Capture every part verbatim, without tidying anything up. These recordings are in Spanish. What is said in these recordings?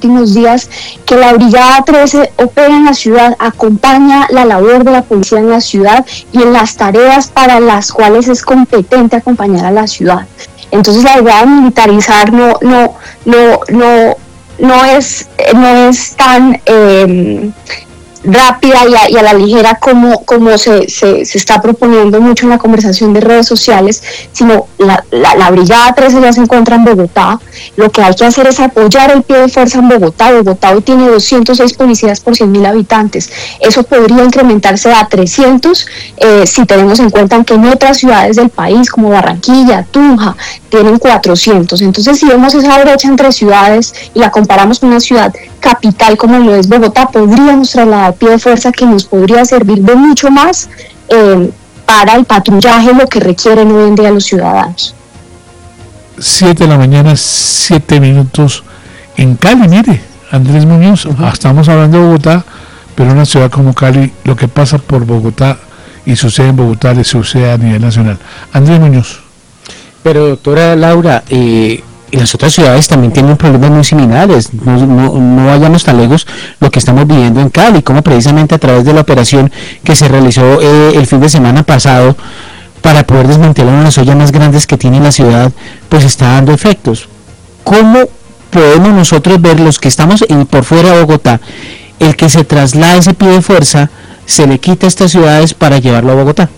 últimos días, que la Brigada trece opera en la ciudad, acompaña la labor de la policía en la ciudad y en las tareas para las cuales es competente acompañar a la ciudad. Entonces la idea de militarizar no, no, no, no, no es, no es tan eh, rápida y a, y a la ligera como, como se, se, se está proponiendo mucho en la conversación de redes sociales, sino la, la, la Brigada trece ya se encuentra en Bogotá. Lo que hay que hacer es apoyar el pie de fuerza en Bogotá. Bogotá hoy tiene doscientos seis policías por cien mil habitantes. Eso podría incrementarse a trescientos eh, si tenemos en cuenta que en otras ciudades del país, como Barranquilla, Tunja, tienen cuatrocientos. Entonces, si vemos esa brecha entre ciudades y la comparamos con una ciudad capital como lo es Bogotá, podríamos trasladar pie de fuerza que nos podría servir de mucho más eh, para el patrullaje, lo que requieren hoy en día los ciudadanos. Siete de la mañana, siete minutos en Cali. Mire, Andrés Muñoz, uh-huh. Estamos hablando de Bogotá, pero una ciudad como Cali, lo que pasa por Bogotá y sucede en Bogotá le sucede a nivel nacional. Andrés Muñoz. Pero doctora Laura, eh, y las otras ciudades también tienen problemas muy similares. No, no, no vayamos tan lejos lo que estamos viviendo en Cali, como precisamente a través de la operación que se realizó eh, el fin de semana pasado para poder desmantelar una de las ollas más grandes que tiene la ciudad, pues está dando efectos. ¿Cómo podemos nosotros ver, los que estamos en, por fuera de Bogotá, el que se traslade ese pie de fuerza, se le quita a estas ciudades para llevarlo a Bogotá?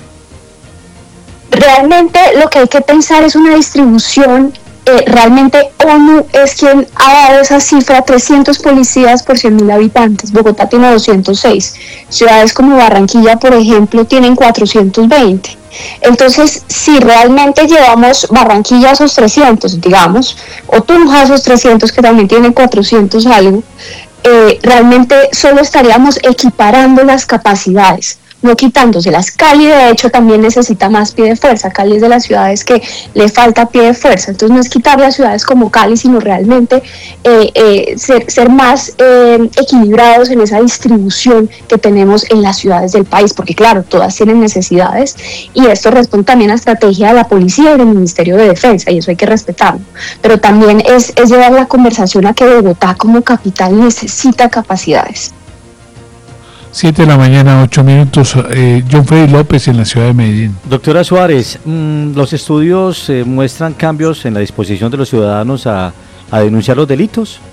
Realmente lo que hay que pensar es una distribución. Eh, realmente ONU es quien ha dado esa cifra, trescientos policías por cien mil habitantes. Bogotá tiene doscientos seis. Ciudades como Barranquilla, por ejemplo, tienen cuatrocientos veinte. Entonces, si realmente llevamos Barranquilla a esos trescientos, digamos, o Tunja a esos trescientos, que también tienen cuatrocientos algo, eh, realmente solo estaríamos equiparando las capacidades, no quitándoselas. Cali, de hecho, también necesita más pie de fuerza. Cali es de las ciudades que le falta pie de fuerza. Entonces, no es quitarle a ciudades como Cali, sino realmente eh, eh, ser, ser más eh, equilibrados en esa distribución que tenemos en las ciudades del país, porque claro, todas tienen necesidades, y esto responde también a la estrategia de la policía y del Ministerio de Defensa, y eso hay que respetarlo. Pero también es, es llevar la conversación a que Bogotá como capital necesita capacidades. siete de la mañana, ocho minutos. eh, John Freddy López en la ciudad de Medellín. Doctora Suárez, mmm, los estudios eh, muestran cambios en la disposición de los ciudadanos a, a denunciar los delitos.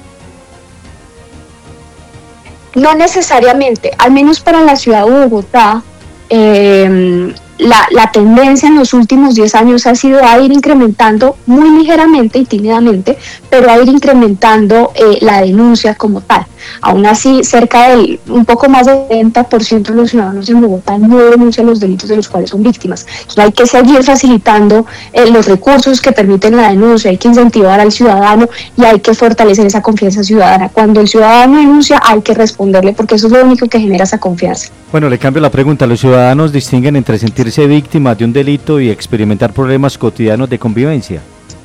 No necesariamente, al menos para la ciudad de Bogotá, eh, la, la tendencia en los últimos diez años ha sido a ir incrementando muy ligeramente y tímidamente, pero a ir incrementando eh, la denuncia como tal. Aún así, cerca del un poco más del setenta por ciento de los ciudadanos en Bogotá no denuncian los delitos de los cuales son víctimas. Entonces, hay que seguir facilitando eh, los recursos que permiten la denuncia, hay que incentivar al ciudadano y hay que fortalecer esa confianza ciudadana. Cuando el ciudadano denuncia, hay que responderle, porque eso es lo único que genera esa confianza. Bueno, le cambio la pregunta. ¿Los ciudadanos distinguen entre sentirse víctimas de un delito y experimentar problemas cotidianos de convivencia?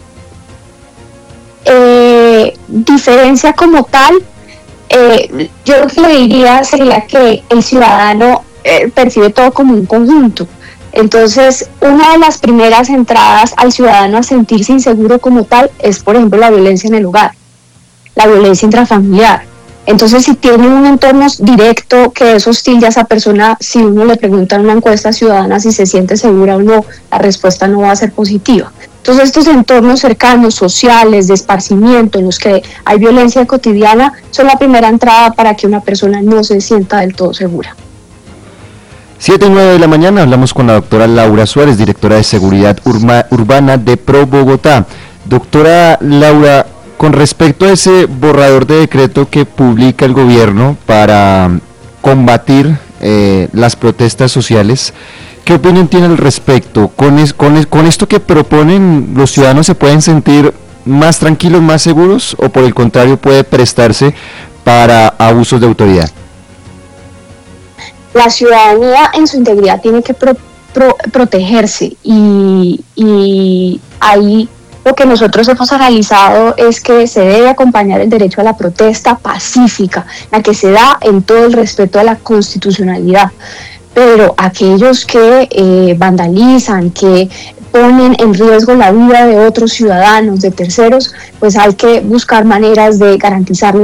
Eh, diferencia como tal, Eh, yo lo que le diría sería que el ciudadano eh, percibe todo como un conjunto. Entonces, una de las primeras entradas al ciudadano a sentirse inseguro como tal es, por ejemplo, la violencia en el hogar, la violencia intrafamiliar. Entonces, si tiene un entorno directo que es hostil a esa persona, si uno le pregunta en una encuesta ciudadana si se siente segura o no, la respuesta no va a ser positiva. Entonces, estos entornos cercanos, sociales, de esparcimiento, en los que hay violencia cotidiana, son la primera entrada para que una persona no se sienta del todo segura. siete y nueve de la mañana hablamos con la doctora Laura Suárez, directora de Seguridad Urma, Urbana de Pro Bogotá. Doctora Laura, con respecto a ese borrador de decreto que publica el gobierno para combatir eh, las protestas sociales, ¿qué opinión tiene al respecto? ¿Con, es, con, es, ¿Con esto que proponen, los ciudadanos se pueden sentir más tranquilos, más seguros, o por el contrario puede prestarse para abusos de autoridad? La ciudadanía en su integridad tiene que pro, pro, protegerse y, y ahí lo que nosotros hemos analizado es que se debe acompañar el derecho a la protesta pacífica, la que se da en todo el respeto a la constitucionalidad. Pero aquellos que eh, vandalizan, que ponen en riesgo la vida de otros ciudadanos, de terceros, pues hay que buscar maneras de garantizar